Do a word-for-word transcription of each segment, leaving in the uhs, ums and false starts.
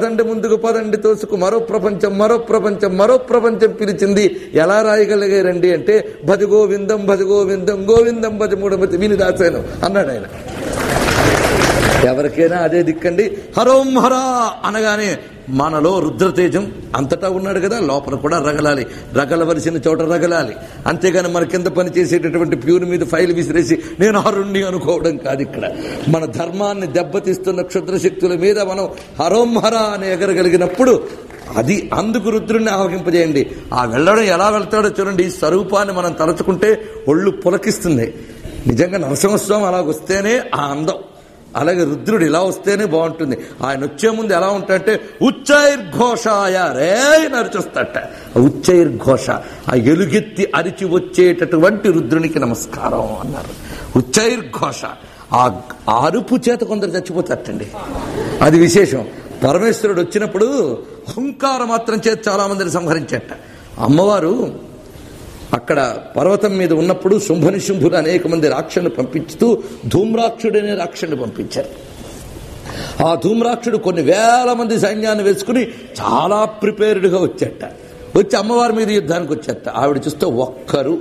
పదండి ముందుకు పదండి తోసుకు మరో ప్రపంచం మరో ప్రపంచం మరో ప్రపంచం పిలిచింది. ఎలా రాయగలిగారండి అంటే భజ గోవిందం భజ గోవిందం గోవిందం భజ మూఢమతి విని దాసాను అన్నాడు ఆయన. ఎవరికైనా అదే దిక్కండి. హరోం హరా అనగానే మనలో రుద్రతేజం అంతటా ఉన్నాడు కదా, లోపల కూడా రగలాలి, రగలవలసిన చోట రగలాలి. అంతేగాని మన కింద పని చేసేటటువంటి ప్యూర్ మీద ఫైల్ విసిరేసి నేను హరుణ్ణి అనుకోవడం కాదు. ఇక్కడ మన ధర్మాన్ని దెబ్బతీస్తున్న క్షుద్రశక్తుల మీద మనం హరోం హరా అని ఎగరగలిగినప్పుడు అది అందుకు రుద్రుణ్ణి ఆవహింపజేయండి. ఆ వెళ్ళడం ఎలా వెళ్తాడో చూడండి. ఈ స్వరూపాన్ని మనం తలచుకుంటే ఒళ్ళు పులకిస్తుంది. నిజంగా నరసింహస్వామి అలాగొస్తేనే ఆ అందం, అలాగే రుద్రుడు ఇలా వస్తేనే బాగుంటుంది. ఆయన వచ్చే ముందు ఎలా ఉంటాడంటే ఉచ్చైర్ఘోషాయ రే నరిచొస్తాట. ఉచ్చైర్ఘోష ఆ ఎలుగెత్తి అరిచి వచ్చేటటువంటి రుద్రునికి నమస్కారం అన్నారు. ఉచ్చైర్ఘోష ఆ అరుపు చేత కొందరు చచ్చిపోతారటండి, అది విశేషం. పరమేశ్వరుడు వచ్చినప్పుడు హుంకార మాత్రం చేత చాలా మందిని సంహరించట. అమ్మవారు అక్కడ పర్వతం మీద ఉన్నప్పుడు శుంభని శుంభులు అనేక మంది రాక్షసుని పంపించుతూ ధూమ్రాక్షుడనే రాక్షసుని పంపించారు. ఆ ధూమ్రాక్షుడు కొన్ని వేల మంది సైన్యాన్ని వేసుకుని చాలా ప్రిపేర్డ్గా వచ్చేట. వచ్చి అమ్మవారి మీద యుద్ధానికి వచ్చేట. ఆవిడ చూస్తే ఒక్కరు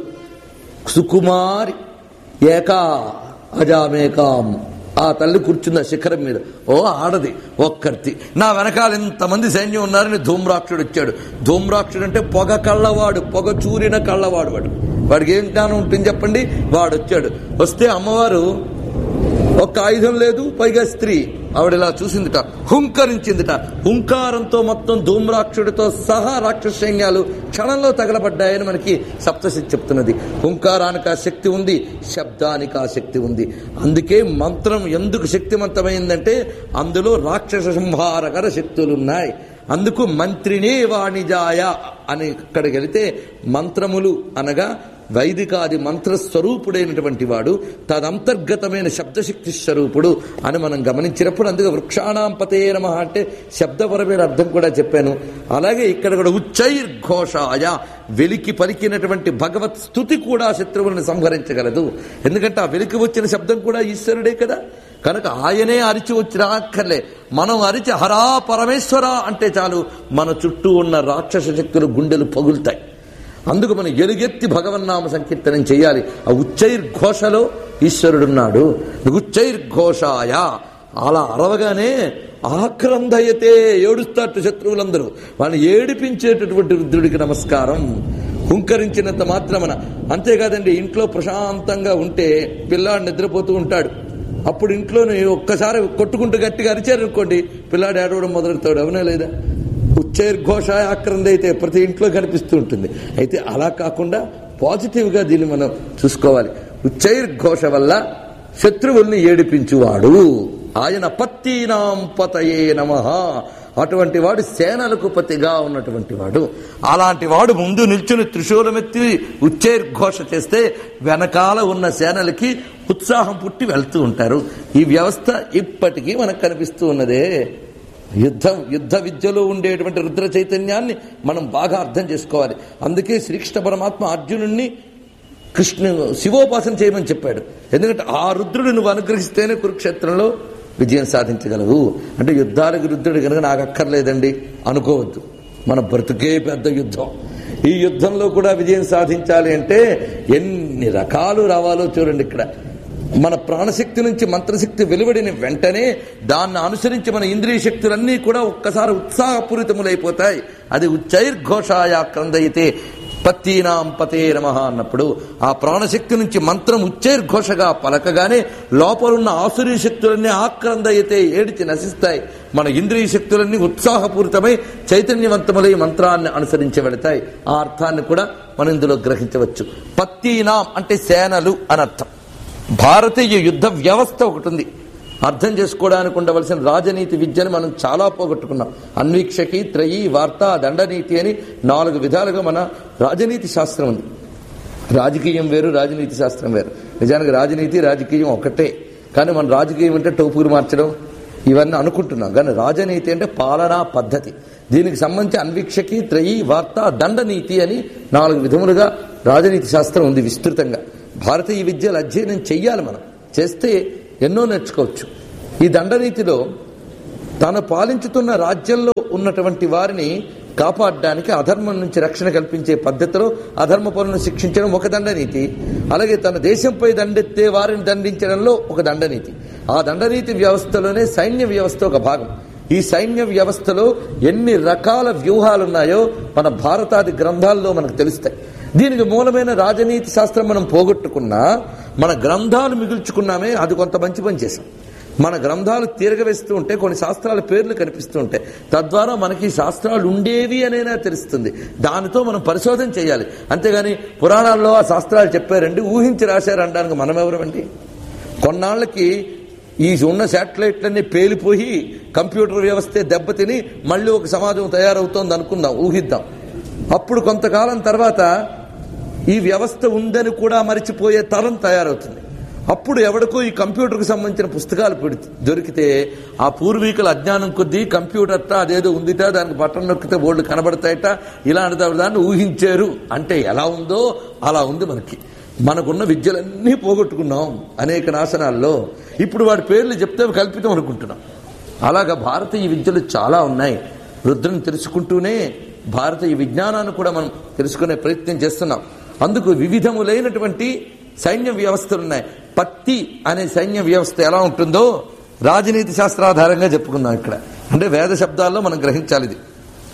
సుకుమారి ఏకా అజామేకాం. ఆ తల్లి కూర్చుంది ఆ శిఖరం మీద. ఓ ఆడది ఒక్కర్తి. నా వెనకాల ఇంతమంది సైన్యం ఉన్నారని ధూమ్రాక్షుడు వచ్చాడు. ధూమ్రాక్షుడు అంటే పొగ కళ్ళవాడు, పొగ చూరిన కళ్ళవాడు. వాడు వాడికి ఏం జ్ఞానం ఉంటుంది చెప్పండి. వాడు వచ్చాడు. వస్తే అమ్మవారు ఒక్క ఆయుధం లేదు, పైగా స్త్రీ. ఆవిడ ఇలా చూసిందిట, హుంకరించిందిట. హుంకారంతో మొత్తం ధూమ్రాక్షుడితో సహా రాక్షస సైన్యాలు క్షణంలో తగలబడ్డాయని మనకి సప్తశతి చెప్తున్నది. హుంకారానికి ఆ శక్తి ఉంది, శబ్దానికి ఆ శక్తి ఉంది. అందుకే మంత్రం ఎందుకు శక్తివంతమైందంటే అందులో రాక్షస సంహారకర శక్తులున్నాయి. అందుకు మంత్రినే వాణిజాయ అని ఇక్కడికి వెళితే మంత్రములు అనగా వైదికాది మంత్రస్వరూపుడైనటువంటి వాడు, తదంతర్గతమైన శబ్దశక్తి స్వరూపుడు అని మనం గమనించినప్పుడు అందుకే వృక్షాణాం పతే నమః అంటే శబ్దపరమైన అర్థం కూడా చెప్పాను. అలాగే ఇక్కడ కూడా ఉచ్చైర్ఘోషాయ వెలికి పలికినటువంటి భగవత్ స్తుతి కూడా శత్రువులను సంహరించగలదు. ఎందుకంటే ఆ వెలికి వచ్చిన శబ్దం కూడా ఈశ్వరుడే కదా. కనుక ఆయనే అరిచి వచ్చి రాక్కర్లే, మనం అరిచి హరా పరమేశ్వర అంటే చాలు మన చుట్టూ ఉన్న రాక్షస శక్తులు గుండెలు పగులుతాయి. అందుకు మనం ఎలుగెత్తి భగవన్నామ సంకీర్తనం చేయాలి. ఆ ఉచ్చైర్ఘోషలో ఈశ్వరుడున్నాడు. ఉచ్చైర్ఘోషాయ అలా అరవగానే ఆక్రందయతే ఏడుస్తారట శత్రువులందరూ. వాళ్ళని ఏడిపించేటటువంటి రుద్రుడికి నమస్కారం. హుంకరించినంత మాత్రమన. అంతేకాదండి, ఇంట్లో ప్రశాంతంగా ఉంటే పిల్లాడు నిద్రపోతూ ఉంటాడు. అప్పుడు ఇంట్లోనే ఒక్కసారి కొట్టుకుంటూ గట్టిగా అరిచారనుకోండి, పిల్లాడు ఏడవడం మొదలెడతాడు. అవునా లేదా? ఉచ్చైర్ఘోష ఆక్రంద అయితే ప్రతి ఇంట్లో కనిపిస్తూ ఉంటుంది. అయితే అలా కాకుండా పాజిటివ్గా దీన్ని మనం చూసుకోవాలి. ఉచ్చైర్ఘోష వల్ల శత్రువుల్ని ఏడిపించువాడు ఆయన. పత్తీనాం పతయే నమః. అటువంటి వాడు సేనలకు పతిగా ఉన్నటువంటి వాడు. అలాంటి వాడు ముందు నిల్చుని త్రిశూలమెత్తి ఉచ్చైర్ఘోష చేస్తే వెనకాల ఉన్న సేనలకి ఉత్సాహం పుట్టి వెళ్తూ ఉంటారు. ఈ వ్యవస్థ ఇప్పటికీ మనకు కనిపిస్తూ ఉన్నదే. యుద్ధం యుద్ధ విద్యలో ఉండేటువంటి రుద్ర చైతన్యాన్ని మనం బాగా అర్థం చేసుకోవాలి. అందుకే శ్రీకృష్ణ పరమాత్మ అర్జునుడిని కృష్ణ శివోపాసన చేయమని చెప్పాడు. ఎందుకంటే ఆ రుద్రుడు నువ్వు అనుగ్రహిస్తేనే కురుక్షేత్రంలో విజయం సాధించగలవు. అంటే యుద్ధాలకు రుద్రుడు కనుక నాకు అక్కర్లేదండి అనుకోవద్దు. మన బ్రతుకే పెద్ద యుద్ధం. ఈ యుద్ధంలో కూడా విజయం సాధించాలి అంటే ఎన్ని రకాలు రావాలో చూడండి. ఇక్కడ మన ప్రాణశక్తి నుంచి మంత్రశక్తి వెలువడిన వెంటనే దాన్ని అనుసరించి మన ఇంద్రియ శక్తులన్నీ కూడా ఒక్కసారి ఉత్సాహపూరితములైపోతాయి. అది ఉచ్చైర్ఘోషాయ క్రందయితే పత్తీనాం పతే నమః అన్నప్పుడు ఆ ప్రాణశక్తి నుంచి మంత్రం ఉచ్చైర్ఘోషగా పలకగానే లోపలున్న ఆసురీ శక్తులన్నీ ఆక్రందయితే ఏడిచి నశిస్తాయి. మన ఇంద్రియ శక్తులన్నీ ఉత్సాహపూరితమై చైతన్యవంతములై మంత్రాన్ని అనుసరించి వెళతాయి. ఆ అర్థాన్ని కూడా మనం ఇందులో గ్రహించవచ్చు. పత్తీనాం అంటే సేనలు అనర్థం. భారతీయ యుద్ధ వ్యవస్థ ఒకటి ఉంది. అర్థం చేసుకోవడానికి ఉండవలసిన రాజనీతి విద్యను మనం చాలా పోగొట్టుకున్నాం. అన్వీక్షకి, త్రయీ, వార్త, దండనీతి అని నాలుగు విధాలుగా మన రాజనీతి శాస్త్రం ఉంది. రాజకీయం వేరు, రాజనీతి శాస్త్రం వేరు. నిజానికి రాజనీతి రాజకీయం ఒకటే. కానీ మన రాజకీయం అంటే టోపులు మార్చడం ఇవన్నీ అనుకుంటున్నాం. కానీ రాజనీతి అంటే పాలనా పద్ధతి. దీనికి సంబంధించి అన్వీక్షకి, త్రయీ, వార్త, దండనీతి అని నాలుగు విధములుగా రాజనీతి శాస్త్రం ఉంది విస్తృతంగా. భారతీయ విద్యలు అధ్యయనం చెయ్యాలి. మనం చేస్తే ఎన్నో నేర్చుకోవచ్చు. ఈ దండనీతిలో తాను పాలించుతున్న రాజ్యంలో ఉన్నటువంటి వారిని కాపాడడానికి, అధర్మం నుంచి రక్షణ కల్పించే పద్ధతిలో అధర్మ పనులను శిక్షించడం ఒక దండనీతి. అలాగే తన దేశంపై దండెత్తే వారిని దండించడంలో ఒక దండనీతి. ఆ దండనీతి వ్యవస్థలోనే సైన్య వ్యవస్థ ఒక భాగం. ఈ సైన్య వ్యవస్థలో ఎన్ని రకాల వ్యూహాలున్నాయో మన భారతాది గ్రంథాల్లో మనకు తెలుస్తాయి. దీనికి మూలమైన రాజనీతి శాస్త్రం మనం పోగొట్టుకున్నా మన గ్రంథాలు మిగుల్చుకున్నామే, అది కొంత మంచి పని చేశాం. మన గ్రంథాలు తిరగవేస్తూ ఉంటే కొన్ని శాస్త్రాల పేర్లు కనిపిస్తూ ఉంటాయి. తద్వారా మనకి శాస్త్రాలు ఉండేవి అనేనా తెలుస్తుంది. దానితో మనం పరిశోధన చేయాలి. అంతేగాని పురాణాల్లో ఆ శాస్త్రాలు చెప్పారండి, ఊహించి రాశారు అనడానికి మనం ఎవరమండి? కొన్నాళ్ళకి ఈ ఉన్న శాటిలైట్లన్నీ పేలిపోయి కంప్యూటర్ వ్యవస్థే దెబ్బతిని మళ్ళీ ఒక సమాజం తయారవుతోంది అనుకుందాం, ఊహిద్దాం. అప్పుడు కొంతకాలం తర్వాత ఈ వ్యవస్థ ఉందని కూడా మరిచిపోయే తరం తయారవుతుంది. అప్పుడు ఎవడికో ఈ కంప్యూటర్కి సంబంధించిన పుస్తకాలు దొరికితే ఆ పూర్వీకుల అజ్ఞానం కొద్దీ కంప్యూటర్ట అదేదో ఉందిట, దానికి బటన్ నొక్కితే బోర్డు కనబడతాయట, ఇలాంటి దాన్ని ఊహించారు అంటే ఎలా ఉందో అలా ఉంది. మనకి మనకున్న విద్యలన్నీ పోగొట్టుకున్నాం అనేక నాశనాల్లో. ఇప్పుడు వాడి పేర్లు చెప్తే కల్పితం అనుకుంటున్నాం. అలాగా భారతీయ విద్యలు చాలా ఉన్నాయి. రుద్రుని తెలుసుకుంటూనే భారతీయ విజ్ఞానాన్ని కూడా మనం తెలుసుకునే ప్రయత్నం చేస్తున్నాం. అందుకు వివిధములైనటువంటి సైన్య వ్యవస్థలున్నాయి. పత్తి అనే సైన్య వ్యవస్థ ఎలా ఉంటుందో రాజనీతి శాస్త్రాధారంగా చెప్పుకుందాం. ఇక్కడ అంటే వేద శబ్దాల్లో మనం గ్రహించాలి. ఇది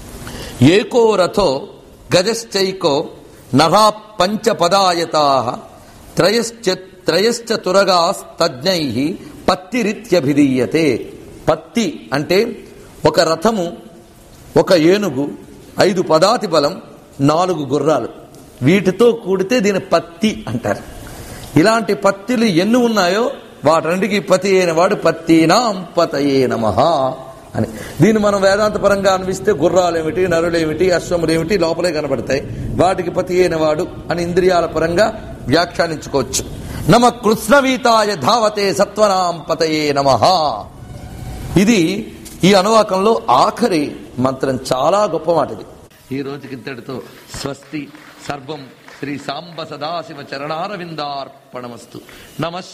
ఏకో రథో గజశ్చైకో నభా పంచపదాయతా త్రయశ్చ త్రయశ్చ తురగాస్తజ్ఞై పత్తిరిత్యభిధీయతే. పత్తి అంటే ఒక రథము, ఒక ఏనుగు, ఐదు పదాతి బలం, నాలుగు గుర్రాలు, వీటితో కూడితే దీని పత్తి అంటారు. ఇలాంటి పత్తిలు ఎన్ని ఉన్నాయో వాటన్నిటికీ పతి అయిన వాడు పత్తీనాం పతయే నమః అని. దీన్ని మనం వేదాంత పరంగా అనిపిస్తే గుర్రాలేమిటి, నరులేమిటి, అశ్వములేమిటి లోపలే కనబడతాయి. వాటికి పతి అయిన వాడు అని ఇంద్రియాల పరంగా వ్యాఖ్యానించుకోవచ్చు. నమ కృష్ణవీతాయ ధావతే సత్వనాం పతయే నమః. ఇది ఈ అనువాకంలో ఆఖరి మంత్రం. చాలా గొప్ప మాట ఇది. ఈ రోజుకి ఇంతటితో స్వస్తి. సర్వం శ్రీ సాంబ సదాశివ చరణారవిందార్పణమస్తు. నమః.